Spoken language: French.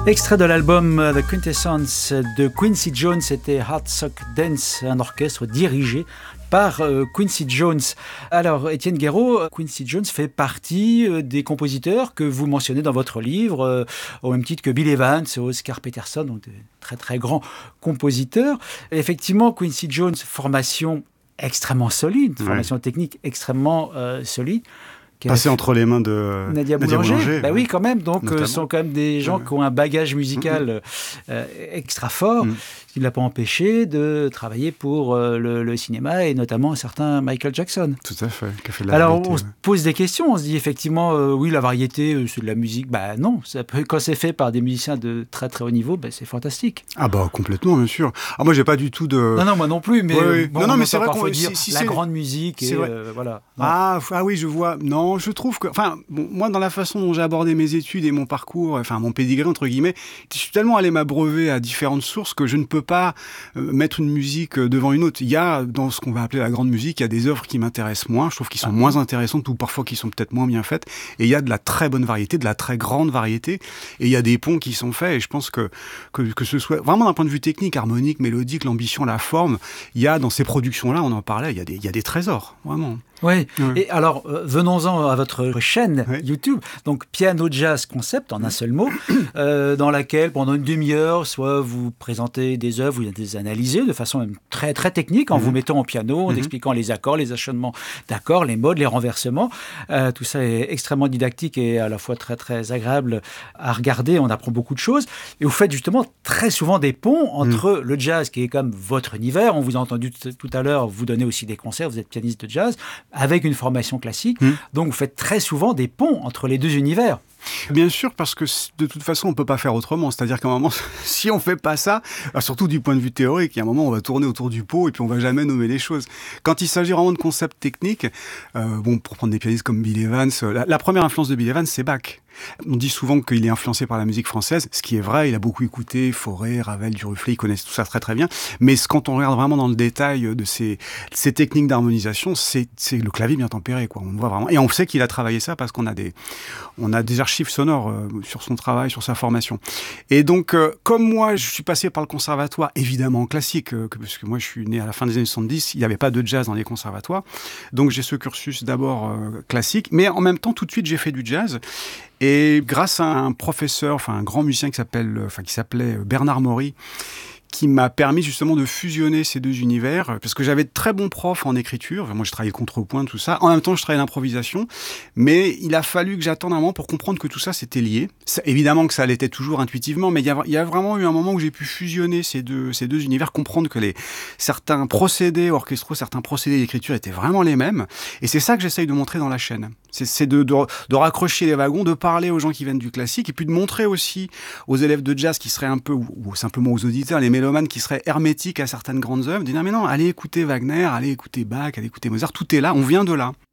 Extrait de l'album The Quintessence de Quincy Jones, c'était Hard Sock Dance, un orchestre dirigé par Quincy Jones. Alors, Étienne Guéraud, Quincy Jones fait partie des compositeurs que vous mentionnez dans votre livre, au même titre que Bill Evans, Oscar Peterson, donc de très très grands compositeurs. Et effectivement, Quincy Jones, formation extrêmement solide, formation technique extrêmement solide. Passé entre les mains de Nadia Boulanger. Bah oui, quand même. Donc, ce sont quand même des gens qui ont un bagage musical extra fort. Ce qui ne l'a pas empêché de travailler pour le cinéma et notamment un certain Michael Jackson. Tout à fait. Qui a fait de la Alors, variété, on se pose des questions. On se dit effectivement, oui, la variété, c'est de la musique. Bah non, quand c'est fait par des musiciens de très très haut niveau, bah, c'est fantastique. Ah bah complètement, bien sûr. Ah, moi, j'ai pas du tout de... Non, moi non plus, mais bon, non, mais c'est vrai qu'on dire si la c'est... grande musique et voilà. Ah oui, je vois. Non, je trouve que... Enfin, bon, moi, dans la façon dont j'ai abordé mes études et mon parcours, enfin, mon pédigré, entre guillemets, je suis tellement allé m'abreuver à différentes sources que je ne peux pas mettre une musique devant une autre. Il y a, dans ce qu'on va appeler la grande musique, il y a des œuvres qui m'intéressent moins. Je trouve qu'ils sont moins intéressantes ou parfois qui sont peut-être moins bien faites. Et il y a de la très bonne variété, de la très grande variété. Et il y a des ponts qui sont faits. Et je pense que ce soit vraiment d'un point de vue technique, harmonique, mélodique, l'ambition, la forme, il y a dans ces productions-là, on en parlait, il y a des trésors, vraiment. Oui, et alors venons-en à votre chaîne YouTube, donc Piano Jazz Concept en un seul mot, dans laquelle pendant une demi-heure, soit vous présentez des œuvres, vous les analysez de façon même très très technique en vous mettant au piano, en expliquant les accords, les enchaînements d'accords, les modes, les renversements. Tout ça est extrêmement didactique et à la fois très très agréable à regarder. On apprend beaucoup de choses et vous faites justement très souvent des ponts entre le jazz qui est comme votre univers. On vous a entendu tout à l'heure, vous donnez aussi des concerts, vous êtes pianiste de jazz avec une formation classique. Donc, vous faites très souvent des ponts entre les deux univers. Bien sûr, parce que de toute façon, on ne peut pas faire autrement. C'est-à-dire qu'à un moment, si on ne fait pas ça, surtout du point de vue théorique, il y a un moment, on va tourner autour du pot et puis on ne va jamais nommer les choses. Quand il s'agit vraiment de concepts techniques, pour prendre des pianistes comme Bill Evans, la première influence de Bill Evans, c'est Bach. On dit souvent qu'il est influencé par la musique française, ce qui est vrai, il a beaucoup écouté Fauré, Ravel, Duruflé, il connaît tout ça très très bien, mais quand on regarde vraiment dans le détail de ces techniques d'harmonisation, c'est le clavier bien tempéré, quoi. On voit vraiment, et on sait qu'il a travaillé ça parce qu'on a des archives sonores sur son travail, sur sa formation. Et donc, comme moi, je suis passé par le conservatoire, évidemment classique, parce que moi je suis né à la fin des années 70, il n'y avait pas de jazz dans les conservatoires, donc j'ai ce cursus d'abord classique, mais en même temps, tout de suite, j'ai fait du jazz. Et grâce à un professeur, un grand musicien qui s'appelait Bernard Maury, qui m'a permis justement de fusionner ces deux univers, parce que j'avais de très bons profs en écriture, moi je travaillais le contrepoint, tout ça, en même temps je travaillais l'improvisation, mais il a fallu que j'attende un moment pour comprendre que tout ça c'était lié. Évidemment que ça l'était toujours intuitivement, mais il y a vraiment eu un moment où j'ai pu fusionner ces deux univers, comprendre que certains procédés orchestraux, certains procédés d'écriture étaient vraiment les mêmes, et c'est ça que j'essaye de montrer dans la chaîne. C'est de raccrocher les wagons, de parler aux gens qui viennent du classique, et puis de montrer aussi aux élèves de jazz qui seraient un peu, ou simplement aux auditeurs, les mélomanes qui seraient hermétiques à certaines grandes œuvres, de dire mais non, allez écouter Wagner, allez écouter Bach, allez écouter Mozart, tout est là, on vient de là.